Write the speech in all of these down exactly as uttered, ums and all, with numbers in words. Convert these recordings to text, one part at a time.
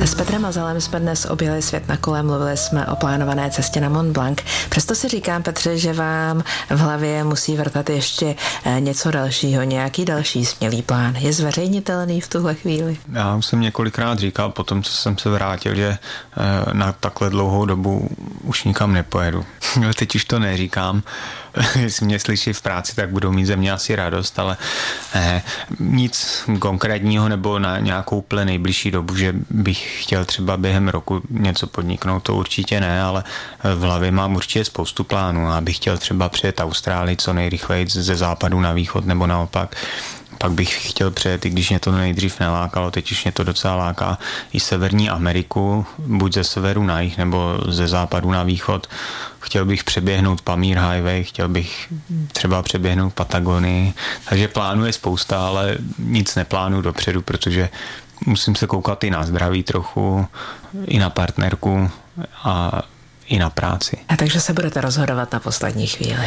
S Petrem Mazalem jsme dnes objeli svět na kole, mluvili jsme o plánované cestě na Mont Blanc. Přesto si říkám, Petře, že vám v hlavě musí vrtat ještě něco dalšího, nějaký další smělý plán. Je zveřejnitelný v tuhle chvíli? Já už jsem několikrát říkal po tom, co jsem se vrátil, že na takhle dlouhou dobu už nikam nepojedu. Teď už to neříkám. Jestli mě slyší v práci, tak budou mít ze mě asi radost, ale eh, nic konkrétního nebo na nějakou úplně nejbližší dobu, že bych chtěl třeba během roku něco podniknout, to určitě ne, ale v hlavě mám určitě spoustu plánů. Já bych chtěl třeba přijet Austrálii co nejrychleji ze západu na východ nebo naopak. Pak bych chtěl přejet, i když mě to nejdřív nelákalo, teď už mě to docela láká, i Severní Ameriku, buď ze severu na jih, nebo ze západu na východ. Chtěl bych přeběhnout Pamír Highway, chtěl bych třeba přeběhnout Patagonii, takže plánů je spousta, ale nic neplánuju dopředu, protože musím se koukat i na zdraví trochu, i na partnerku a i na práci. A takže se budete rozhodovat na poslední chvíli?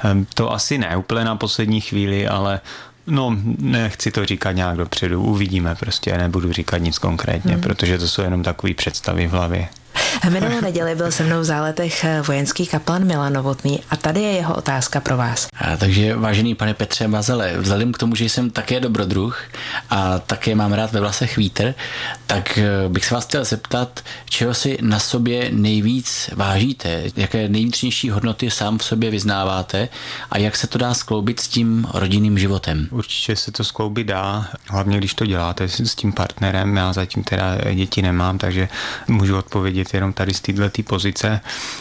To asi ne úplně na poslední chvíli, ale no, nechci to říkat nějak dopředu, uvidíme prostě, nebudu říkat nic konkrétně, hmm. protože to jsou jenom takové představy v hlavě. Minulou neděli byl se mnou v Záletech vojenský kaplan Milan Novotný a tady je jeho otázka pro vás. A takže vážený pane Petře Mazale, vzhledem k tomu, že jsem také dobrodruh a také mám rád ve vlasech vítr, tak bych se vás chtěl zeptat, čeho si na sobě nejvíc vážíte, jaké nejvnitřnější hodnoty sám v sobě vyznáváte a jak se to dá skloubit s tím rodinným životem? Určitě se to skloubit dá, hlavně když to děláte s tím partnerem. Já zatím teda děti nemám, takže můžu odpovědět jenom tady z této pozice.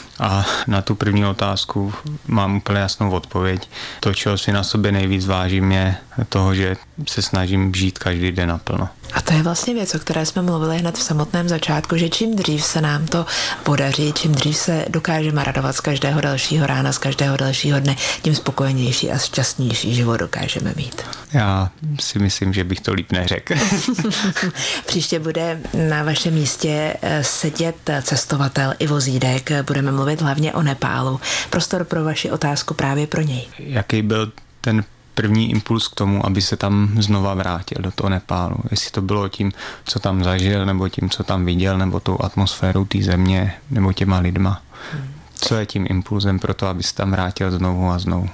A na tu první otázku mám úplně jasnou odpověď. To, čeho si na sobě nejvíc vážím, je toho, že se snažím žít každý den naplno. A to je vlastně věc, o které jsme mluvili hned v samotném začátku, že čím dřív se nám to podaří, čím dřív se dokážeme radovat z každého dalšího rána, z každého dalšího dne, tím spokojenější a šťastnější život dokážeme mít. Já si myslím, že bych to líp neřekl. Příště bude na vašem místě sedět cestovatel Ivo Zídek. Budeme mluvit hlavně o Nepálu. Prostor pro vaši otázku právě pro něj. Jaký byl ten první impuls k tomu, aby se tam znova vrátil do toho Nepálu? Jestli to bylo tím, co tam zažil, nebo tím, co tam viděl, nebo tou atmosférou té země, nebo těma lidma. Hmm. Co je tím impulzem pro to, aby se tam vrátil znovu a znovu?